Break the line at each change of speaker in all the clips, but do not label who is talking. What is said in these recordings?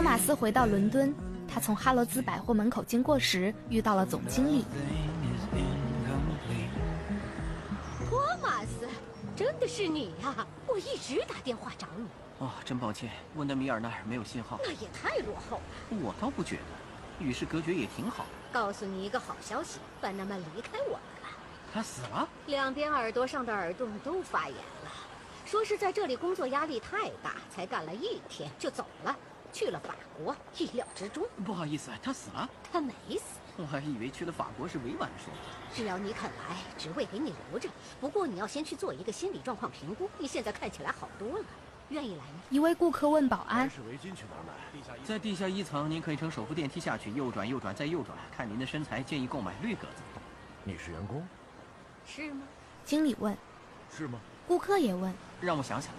托马斯回到伦敦，他从哈罗兹百货门口经过时遇到了总经理。
托马斯，真的是你呀！我一直打电话找你。
真抱歉，温德米尔那儿没有信号。
那也太落后了。
我倒不觉得，与世隔绝也挺好。
告诉你一个好消息，班纳曼离开我们了。
他死了？
两边耳朵上的耳洞都发炎了，说是在这里工作压力太大，才干了1天就走了，去了法国，意料之中。
不好意思，他死了？
他没死。
我还以为去了法国是委婉的说法。
只要你肯来，职位给你留着。不过你要先去做一个心理状况评估。你现在看起来好多了，愿意来吗？
一位顾客问保安：
在地下1层，您可以乘手扶电梯下去，右转，右转，再右转。看您的身材，建议购买绿格子。
你是员工？
是吗？
经理问。
是吗？
顾客也问。
让我想想。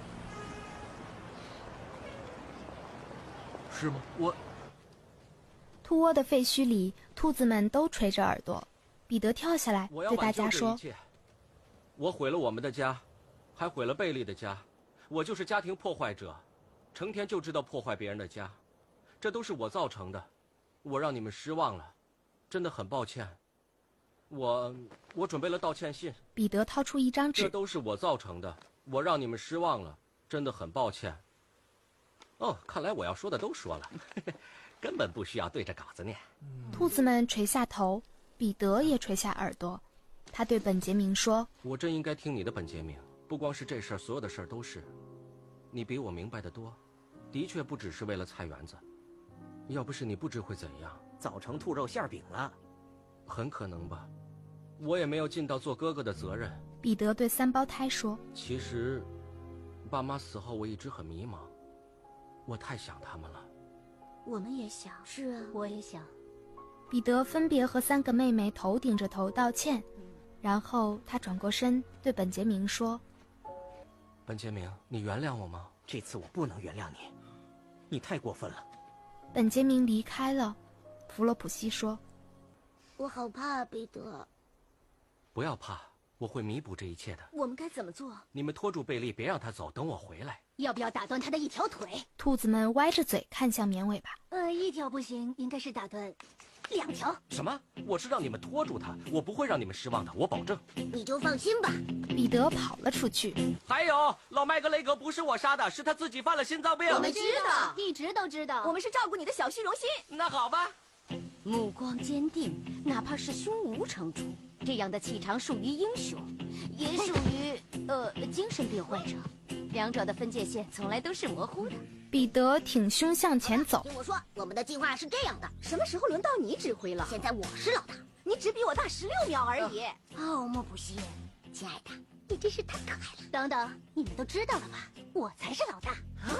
是吗？
兔窝的废墟里，兔子们都垂着耳朵。彼得跳下来，对大家说：
我毁了我们的家，还毁了贝利的家。我就是家庭破坏者，成天就知道破坏别人的家，这都是我造成的。我让你们失望了，真的很抱歉。我准备了道歉信。
彼得掏出一张纸。
这都是我造成的，我让你们失望了，真的很抱歉。看来我要说的都说了，根本不需要对着稿子念。
兔子们垂下头，彼得也垂下耳朵。他对本杰明说：
我真应该听你的，本杰明。不光是这事儿，所有的事儿都是。你比我明白得多，的确不只是为了菜园子。要不是你，不知会怎样，
造成兔肉馅饼了。
很可能吧。我也没有尽到做哥哥的责任。
彼得对3胞胎说：
其实，爸妈死后我一直很迷茫，我太想他们了。
我们也想。是啊，我也想。
彼得分别和3个妹妹头顶着头道歉，然后他转过身对本杰明说：
本杰明，你原谅我吗？
这次我不能原谅你，你太过分了。
本杰明离开了。弗洛普西说：
我好怕，彼得。
不要怕，我会弥补这一切的。
我们该怎么做？
你们拖住贝利，别让他走，等我回来。
要不要打断他的1条腿？
兔子们歪着嘴看向绵尾巴。
1条不行，应该是打断2条。
什么？我是让你们拖住他，我不会让你们失望的，我保证。
你就放心吧。
彼得跑了出去。
还有，老麦格雷格不是我杀的，是他自己犯了心脏病。
我们知道，一直都知道。我们是照顾你的小虚荣心。
那好吧。
目光坚定，哪怕是胸无成竹，这样的气场属于英雄，也属于精神病患者。两者的分界线从来都是模糊的。
彼得挺胸向前走。
听我说，我们的计划是这样的。什么时候轮到你指挥了？现在我是老大，你只比我大16秒而已。莫普西，亲爱的，你真是太可爱了。等等，你们都知道了吧？我才是老大。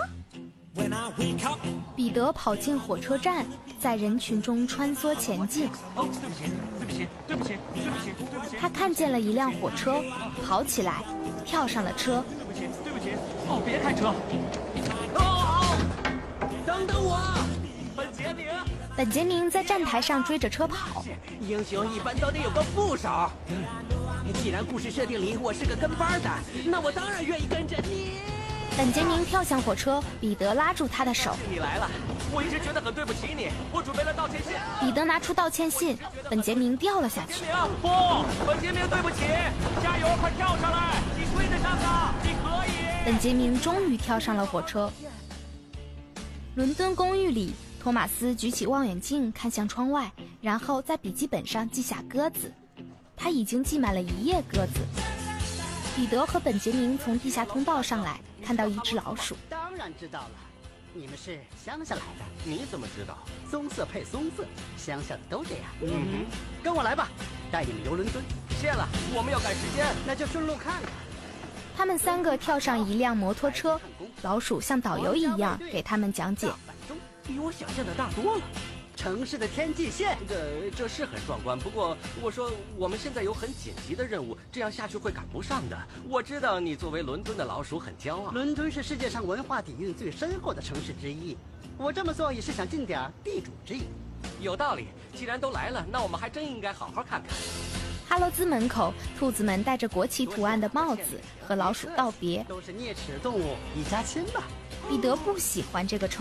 彼得跑进火车站，在人群中穿梭前进。
对不起。
他看见了一辆火车，跑起来，跳上了车。
对不起，别开车！
等等我，本杰明。
本杰明在站台上追着车跑。
英雄一般都得有个副手。既然故事设定里我是个跟班的，那我当然愿意跟着你。
本杰明跳向火车，彼得拉住他的手。
你来了，我一直觉得很对不起你，我准备了道歉信。
彼得拿出道歉信，本杰明掉了下去。
不，本杰明，对不起，加油，快跳上来，你追得上的，你可以。
本杰明终于跳上了火车。伦敦公寓里，托马斯举起望远镜看向窗外，然后在笔记本上记下鸽子。他已经记满了1页鸽子。彼得和本杰明从地下通道上来，看到一只老鼠。
当然知道了，你们是乡下来的。
你怎么知道？
棕色配棕色，乡下的都这样。跟我来吧，带你们游伦敦。
谢了，我们要赶时间，
那就顺路看看。
他们3个跳上一辆摩托车，老鼠像导游一样给他们讲解。
比我想象的大多了。
城市的天际线，
这是很壮观。不过我说我们现在有很紧急的任务，这样下去会赶不上的。我知道你作为伦敦的老鼠很骄傲。
伦敦是世界上文化底蕴最深厚的城市之一，我这么做也是想尽点地主之谊。
有道理，既然都来了，那我们还真应该好好看看。
哈罗兹门口，兔子们戴着国旗图案的帽子和老鼠道别。
都是啮齿动物，一家亲吧。
彼得不喜欢这个称